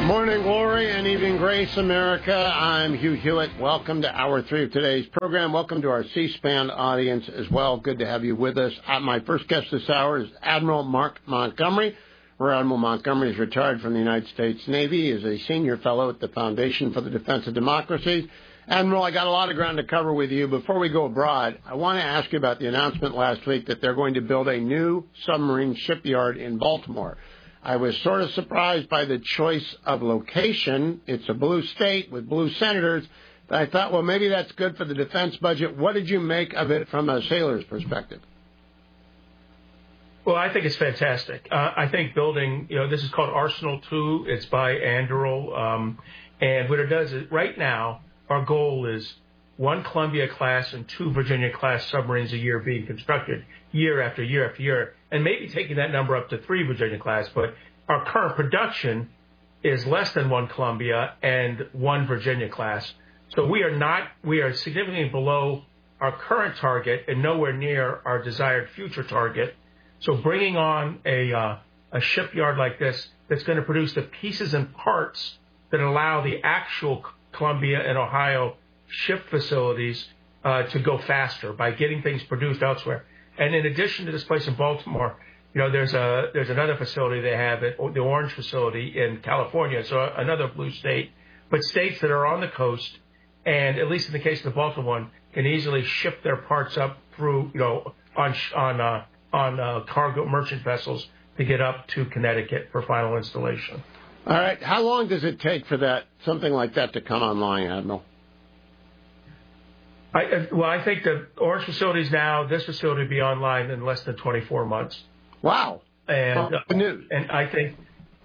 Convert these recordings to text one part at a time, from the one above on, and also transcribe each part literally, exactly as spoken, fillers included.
Morning glory and evening grace, America. I'm Hugh Hewitt. Welcome to hour three of today's program. Welcome to our C-SPAN audience as well. Good to have you with us. Uh, my first guest this hour is Admiral Mark Montgomery. Rear Admiral Montgomery is retired from the United States Navy. He is a senior fellow at the Foundation for the Defense of Democracy. Admiral, I got a lot of ground to cover with you. Before we go abroad, I want to ask you about the announcement last week that they're going to build a new submarine shipyard in Baltimore. I was sort of surprised by the choice of location. It's a blue state with blue senators. But I thought, well, maybe that's good for the defense budget. What did you make of it from a sailor's perspective? Well, I think it's fantastic. Uh, I think building, you know, this is called Arsenal two. It's by Anduril. Um, and what it does is right now, our goal is one Columbia-class and two Virginia-class submarines a year being constructed year after year after year, and maybe taking that number up to three Virginia-class. But our current production is less than one Columbia and one Virginia-class. So we are not, we are significantly below our current target and nowhere near our desired future target. So bringing on a, uh, a shipyard like this that's going to produce the pieces and parts that allow the actual Columbia and Ohio ship facilities uh, to go faster by getting things produced elsewhere. And in addition to this place in Baltimore, you know, there's a there's another facility they have at the Orange facility in California, so another blue state, but states that are on the coast, and at least in the case of the Baltimore one, can easily ship their parts up through, you know, on on uh, on uh, cargo merchant vessels to get up to Connecticut for final installation. All right. How long does it take for that something like that to come online, Admiral? I, well, I think the Orange facilities now, this facility will be online in less than twenty-four months. Wow. And, well, good news. And I think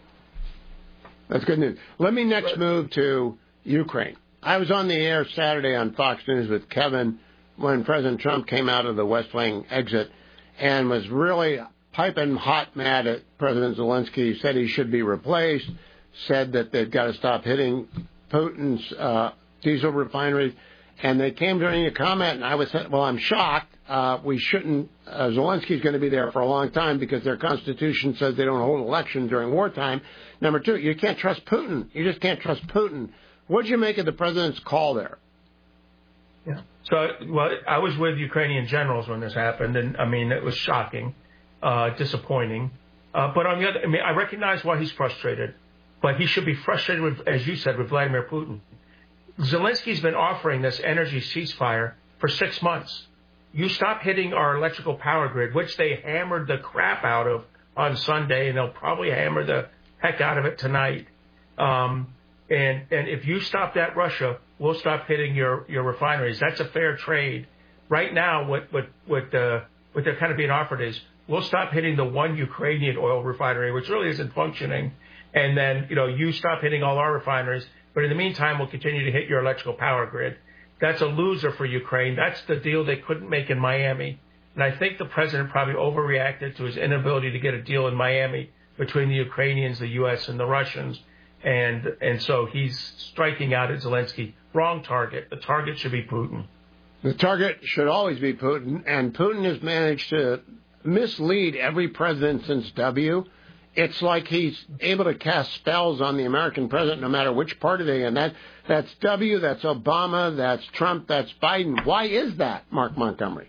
that's good news. Let me next move to Ukraine. I was on the air Saturday on Fox News with Kevin when President Trump came out of the West Wing exit and was really piping hot mad at President Zelensky. He said he should be replaced, said that they've got to stop hitting Putin's uh, diesel refineries. And they came during a comment, and I was saying, well, I'm shocked. Uh, we shouldn't, uh, Zelensky's going to be there for a long time because their constitution says they don't hold elections during wartime. Number two, you can't trust Putin. You just can't trust Putin. What did you make of the president's call there? Yeah. So, well, I was with Ukrainian generals when this happened, and, I mean, it was shocking, uh, disappointing. Uh, but on the other, I mean, I recognize why he's frustrated, but he should be frustrated with, as you said, with Vladimir Putin. Zelensky's been offering this energy ceasefire for six months. You stop hitting our electrical power grid, which they hammered the crap out of on Sunday, and they'll probably hammer the heck out of it tonight. Um, and and if you stop that, Russia, we'll stop hitting your, your refineries. That's a fair trade. Right now, what what what, uh, what they're kind of being offered is we'll stop hitting the one Ukrainian oil refinery, which really isn't functioning, and then you know you stop hitting all our refineries. But in the meantime, we'll continue to hit your electrical power grid. That's a loser for Ukraine. That's the deal they couldn't make in Miami. And I think the president probably overreacted to his inability to get a deal in Miami between the Ukrainians, the U S, and the Russians. And and so he's striking out at Zelensky. Wrong target. The target should be Putin. The target should always be Putin. And Putin has managed to mislead every president since W. It's like he's able to cast spells on the American president no matter which party they're in. That, that's W, that's Obama, that's Trump, that's Biden. Why is that, Mark Montgomery?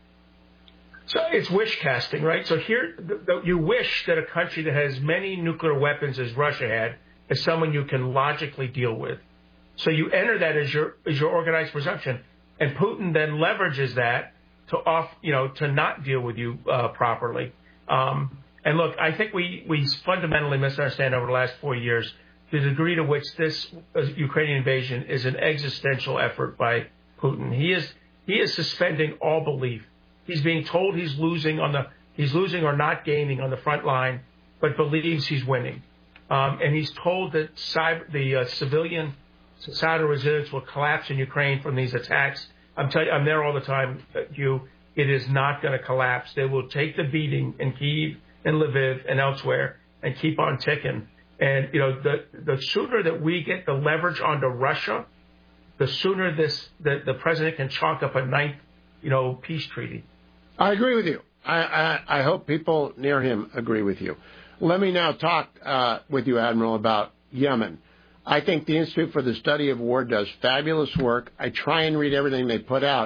So it's wish casting, right? So here, the, the, you wish that a country that has many nuclear weapons as Russia had is someone you can logically deal with. So you enter that as your as your organized presumption, and Putin then leverages that to off, you know, to not deal with you uh, properly. Um, And look, I think we, we fundamentally misunderstand over the last four years the degree to which this Ukrainian invasion is an existential effort by Putin. He is he is suspending all belief. He's being told he's losing on the he's losing or not gaining on the front line, but believes he's winning. Um, and he's told that cyber, the uh, civilian societal resilience will collapse in Ukraine from these attacks. I'm telling you, I'm there all the time, Hugh. It is not going to collapse. They will take the beating in Kyiv and Lviv and elsewhere and keep on ticking. And, you know, the, the sooner that we get the leverage onto Russia, the sooner this the, the president can chalk up a ninth, you know, peace treaty. I agree with you. I, I, I hope people near him agree with you. Let me now talk uh, with you, Admiral, about Yemen. I think the Institute for the Study of War does fabulous work. I try and read everything they put out.